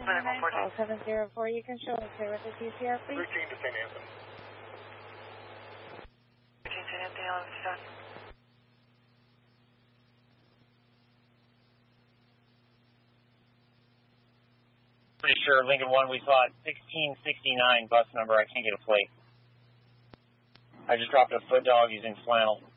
Call 704, you can show us here with the PCR, please. 13 to St. Anthony. 13 St. Anthony, 11 Scott. Pretty sure Lincoln 1, we saw it 1669 bus number. I can't get a plate. I just dropped a foot dog using flannel.